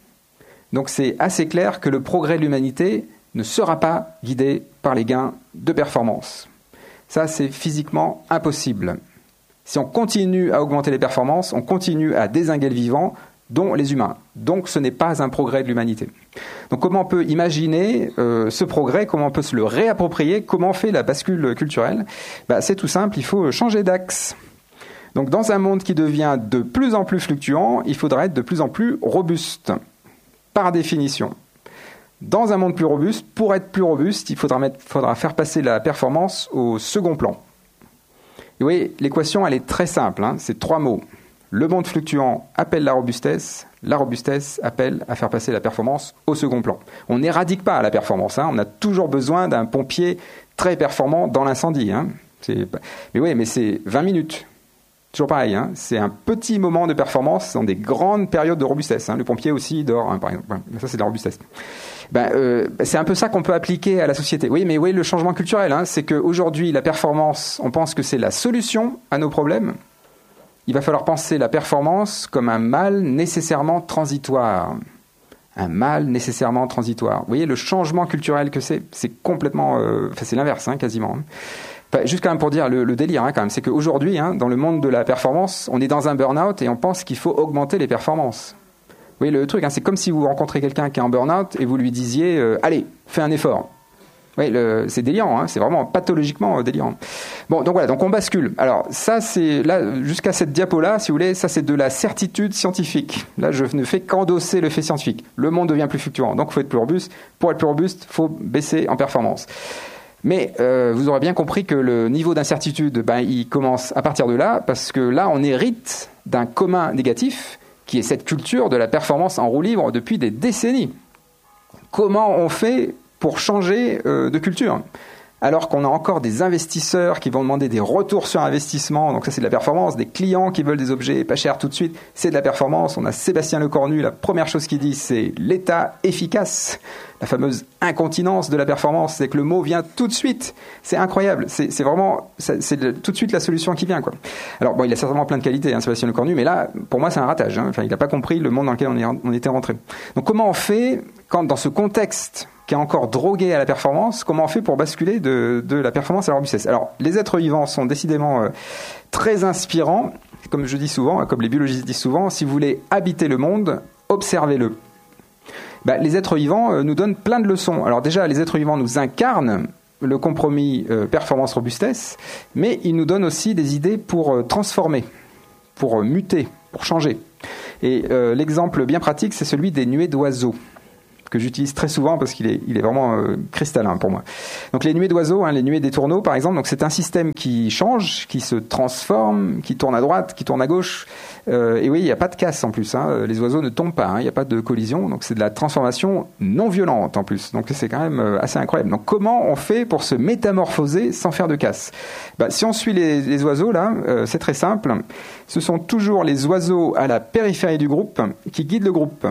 Donc c'est assez clair que le progrès de l'humanité ne sera pas guidé par les gains de performance. Ça, c'est physiquement impossible. Si on continue à augmenter les performances, on continue à dézinguer le vivant, dont les humains. Donc ce n'est pas un progrès de l'humanité. Donc comment on peut imaginer euh, ce progrès, comment on peut se le réapproprier, comment on fait la bascule culturelle ? Bah, c'est tout simple, il faut changer d'axe. Donc dans un monde qui devient de plus en plus fluctuant, il faudra être de plus en plus robuste. Par définition. Dans un monde plus robuste, pour être plus robuste, il faudra, mettre, faudra faire passer la performance au second plan. Et oui, l'équation, elle est très simple, hein, c'est trois mots. Le monde fluctuant appelle la robustesse, la robustesse appelle à faire passer la performance au second plan. On n'éradique pas la performance, hein, on a toujours besoin d'un pompier très performant dans l'incendie. Hein. C'est, mais oui, mais c'est vingt minutes. Toujours pareil, hein, c'est un petit moment de performance dans des grandes périodes de robustesse. Hein. Le pompier aussi dort, hein, par exemple. Ça, c'est de la robustesse. Ben, euh, c'est un peu ça qu'on peut appliquer à la société. Oui, mais oui, le changement culturel, hein, c'est qu'aujourd'hui, la performance, on pense que c'est la solution à nos problèmes. Il va falloir penser la performance comme un mal nécessairement transitoire. Un mal nécessairement transitoire. Vous voyez, le changement culturel que c'est, c'est complètement... Euh, enfin, c'est l'inverse, hein, quasiment. Enfin, juste quand même pour dire le, le délire, hein, quand même, c'est qu'aujourd'hui, hein, dans le monde de la performance, on est dans un burn-out et on pense qu'il faut augmenter les performances. Vous voyez le truc, hein, c'est comme si vous rencontrez quelqu'un qui est en burn-out et vous lui disiez euh, « Allez, fais un effort ». Oui, le, c'est délirant, hein, c'est vraiment pathologiquement euh, délirant. Bon, donc voilà, donc on bascule. Alors ça, c'est là jusqu'à cette diapo-là, si vous voulez, ça c'est de la certitude scientifique. Là, je ne fais qu'endosser le fait scientifique. Le monde devient plus fluctuant, donc il faut être plus robuste. Pour être plus robuste, il faut baisser en performance. Mais euh, vous aurez bien compris que le niveau d'incertitude, ben, il commence à partir de là, parce que là, on hérite d'un commun négatif, qui est cette culture de la performance en roue libre depuis des décennies. Comment on fait pour changer euh, de culture ? alors qu'on a encore des investisseurs qui vont demander des retours sur investissement, donc ça c'est de la performance, des clients qui veulent des objets pas chers tout de suite, c'est de la performance. On a Sébastien Lecornu, la première chose qu'il dit, c'est l'état efficace, la fameuse incontinence de la performance, c'est que le mot vient tout de suite, c'est incroyable, c'est, c'est vraiment, c'est, c'est de, tout de suite la solution qui vient, quoi. Alors bon, il a certainement plein de qualités, hein, Sébastien Lecornu, mais là, pour moi c'est un ratage, hein. Enfin, il n'a pas compris le monde dans lequel on, est, on était rentré. Donc comment on fait, quand dans ce contexte qui est encore drogué à la performance, comment on fait pour basculer de, de la performance à la robustesse? Alors, les êtres vivants sont décidément euh, très inspirants. Comme je dis souvent, comme les biologistes disent souvent, si vous voulez habiter le monde, observez-le. Bah, les êtres vivants euh, nous donnent plein de leçons. Alors déjà, les êtres vivants nous incarnent le compromis euh, performance-robustesse, mais ils nous donnent aussi des idées pour euh, transformer, pour euh, muter, pour changer. Et euh, l'exemple bien pratique, c'est celui des nuées d'oiseaux, que j'utilise très souvent parce qu'il est, il est vraiment euh, cristallin pour moi. Donc les nuées d'oiseaux, hein, les nuées des tourneaux par exemple, donc c'est un système qui change, qui se transforme, qui tourne à droite, qui tourne à gauche. Euh, et oui, il n'y a pas de casse en plus, hein. Les oiseaux ne tombent pas, hein, il n'y a pas de collision, donc c'est de la transformation non violente en plus. Donc c'est quand même euh, assez incroyable. Donc comment on fait pour se métamorphoser sans faire de casse? Bah, si on suit les, les oiseaux là, euh, c'est très simple. Ce sont toujours les oiseaux à la périphérie du groupe qui guident le groupe.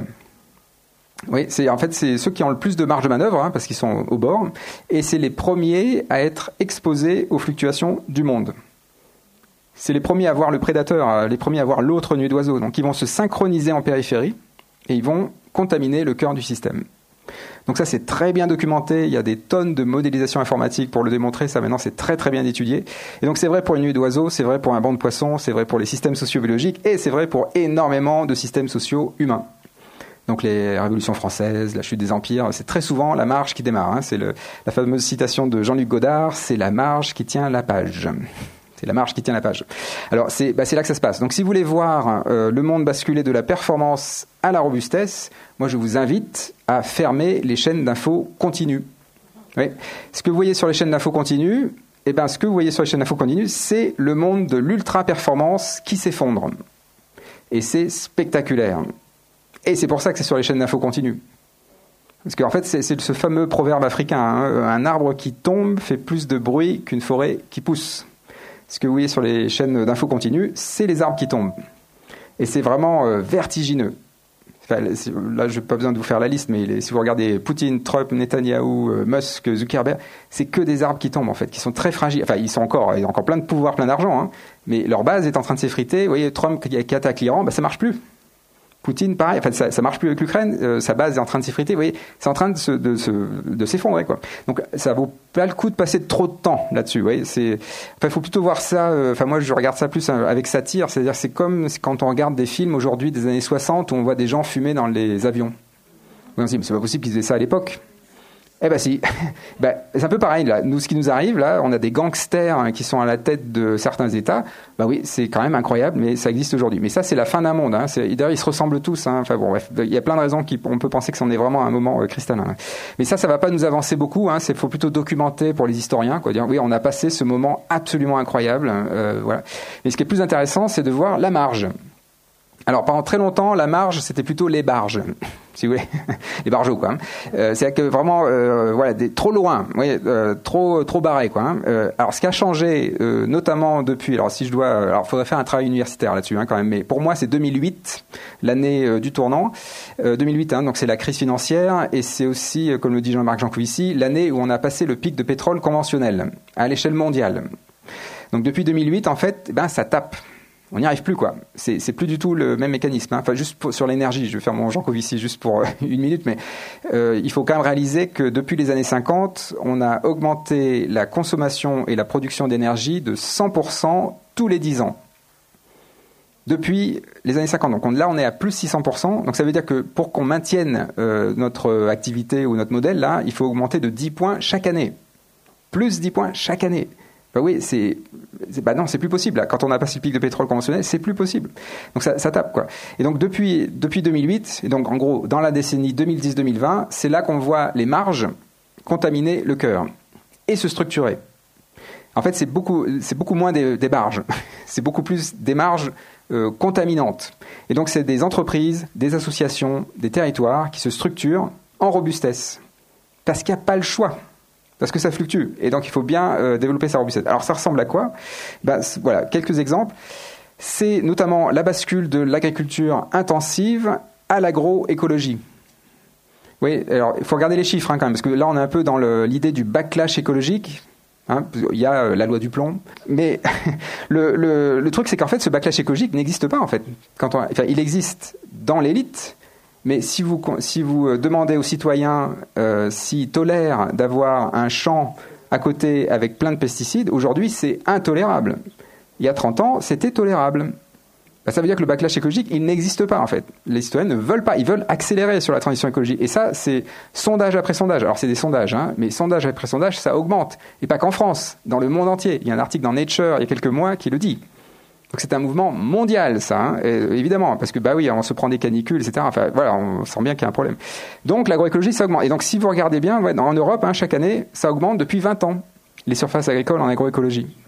Oui, c'est, en fait, c'est ceux qui ont le plus de marge de manœuvre, hein, parce qu'ils sont au bord, et c'est les premiers à être exposés aux fluctuations du monde. C'est les premiers à voir le prédateur, les premiers à voir l'autre nuée d'oiseaux. Donc ils vont se synchroniser en périphérie, et ils vont contaminer le cœur du système. Donc ça, c'est très bien documenté, il y a des tonnes de modélisation informatique pour le démontrer, ça maintenant c'est très très bien étudié. Et donc c'est vrai pour une nuée d'oiseaux, c'est vrai pour un banc de poissons, c'est vrai pour les systèmes socio-biologiques, et c'est vrai pour énormément de systèmes sociaux humains. Donc les révolutions françaises, la chute des empires, c'est très souvent la marge qui démarre, hein. C'est le, la fameuse citation de Jean-Luc Godard, c'est la marge qui tient la page. C'est la marge qui tient la page. Alors c'est, bah, c'est là que ça se passe. Donc si vous voulez voir euh, le monde basculer de la performance à la robustesse, moi je vous invite à fermer les chaînes d'infos continues. Oui. Ce que vous voyez sur les chaînes d'infos continues, eh ben, ce que vous voyez sur les chaînes d'infos continues, c'est le monde de l'ultra-performance qui s'effondre. Et c'est spectaculaire. Et c'est pour ça que c'est sur les chaînes d'infos continues. Parce qu'en fait, c'est, c'est ce fameux proverbe africain, hein, un arbre qui tombe fait plus de bruit qu'une forêt qui pousse. Ce que vous voyez sur les chaînes d'infos continues, c'est les arbres qui tombent. Et c'est vraiment euh, vertigineux. Enfin, là, je n'ai pas besoin de vous faire la liste, mais les, si vous regardez Poutine, Trump, Netanyahou, euh, Musk, Zuckerberg, c'est que des arbres qui tombent, en fait, qui sont très fragiles. Enfin, ils sont encore, ils ont encore plein de pouvoir, plein d'argent, hein, mais leur base est en train de s'effriter. Vous voyez, Trump qui, qui attaque l'Iran, bah, ça ne marche plus. Poutine, pareil, enfin, ça, ça marche plus avec l'Ukraine, euh, sa base est en train de s'effriter, vous voyez, c'est en train de, se, de, se, de s'effondrer, quoi. Donc, ça vaut pas le coup de passer trop de temps là-dessus, vous voyez, c'est, enfin, il faut plutôt voir ça, euh, enfin, moi, je regarde ça plus avec satire, c'est-à-dire, c'est comme quand on regarde des films aujourd'hui des années soixante où on voit des gens fumer dans les avions. On se dit, mais c'est pas possible qu'ils faisaient ça à l'époque. Eh ben si, ben, c'est un peu pareil là. Nous, ce qui nous arrive là, on a des gangsters hein, qui sont à la tête de certains États. Ben oui, c'est quand même incroyable, mais ça existe aujourd'hui. Mais ça, c'est la fin d'un monde. Hein. C'est, d'ailleurs, ils se ressemblent tous. Hein. Enfin bon, bref, il y a plein de raisons qui, on peut penser que c'en est vraiment un moment euh, cristallin. Hein. Mais ça, ça va pas nous avancer beaucoup. Hein. C'est, faut plutôt documenter pour les historiens, quoi. Dire, oui, on a passé ce moment absolument incroyable. Euh, voilà. Mais ce qui est plus intéressant, c'est de voir la marge. Alors pendant très longtemps, la marge, c'était plutôt les barges, si vous voulez, les barjots, quoi. Hein. Euh, c'est que vraiment, euh, voilà, des, trop loin, oui, euh, trop, trop barré, quoi. Hein. Euh, alors ce qui a changé, euh, notamment depuis, alors si je dois, alors faudrait faire un travail universitaire là-dessus, hein, quand même. Mais pour moi, c'est deux mille huit, l'année euh, du tournant, euh, deux mille huit, hein, donc c'est la crise financière, et c'est aussi, euh, comme le dit Jean-Marc Jancovici, l'année où on a passé le pic de pétrole conventionnel à l'échelle mondiale. Donc depuis deux mille huit, en fait, ben ça tape. On n'y arrive plus, quoi. C'est, c'est plus du tout le même mécanisme. Hein. Enfin, juste pour, sur l'énergie, je vais faire mon Jancovici juste pour euh, une minute, mais euh, il faut quand même réaliser que depuis les années cinquante, on a augmenté la consommation et la production d'énergie de cent pour cent tous les dix ans. Depuis les années cinquante. Donc on, là, on est à plus six cents pour cent. Donc ça veut dire que pour qu'on maintienne euh, notre activité ou notre modèle, là, il faut augmenter de dix points chaque année. Plus dix points chaque année. Bah oui, c'est, c'est, bah non, c'est plus possible. Là. Quand on a passé le pic de pétrole conventionnel, c'est plus possible. Donc ça, ça tape, quoi. Et donc depuis, depuis deux mille huit, et donc en gros, dans la décennie deux mille dix deux mille vingt, c'est là qu'on voit les marges contaminer le cœur et se structurer. En fait, c'est beaucoup, c'est beaucoup moins des, des marges. C'est beaucoup plus des marges euh, contaminantes. Et donc c'est des entreprises, des associations, des territoires qui se structurent en robustesse. Parce qu'il n'y a pas le choix. parce que ça fluctue. Et donc, il faut bien euh, développer sa robustesse. Alors, ça ressemble à quoi ? Ben, voilà, quelques exemples. C'est notamment la bascule de l'agriculture intensive à l'agroécologie. Oui, alors il faut regarder les chiffres hein, quand même, parce que là, on est un peu dans le, l'idée du backlash écologique. Hein, il y a euh, la loi du plomb. Mais le, le, le truc, c'est qu'en fait, ce backlash écologique n'existe pas, en fait. Quand on, enfin, il existe dans l'élite. Mais si vous, si vous demandez aux citoyens euh, s'ils tolèrent d'avoir un champ à côté avec plein de pesticides, aujourd'hui c'est intolérable. Il y a trente ans, c'était tolérable. Ben, ça veut dire que le backlash écologique, il n'existe pas en fait. Les citoyens ne veulent pas, ils veulent accélérer sur la transition écologique. Et ça, c'est sondage après sondage. Alors c'est des sondages, hein, mais sondage après sondage, ça augmente. Et pas qu'en France, dans le monde entier. Il y a un article dans Nature il y a quelques mois qui le dit. Donc c'est un mouvement mondial, ça, hein, et, évidemment, parce que bah oui, on se prend des canicules, et cetera. Enfin voilà, on sent bien qu'il y a un problème. Donc l'agroécologie, ça augmente. Et donc si vous regardez bien, ouais, en Europe, hein, chaque année, ça augmente depuis vingt ans les surfaces agricoles en agroécologie.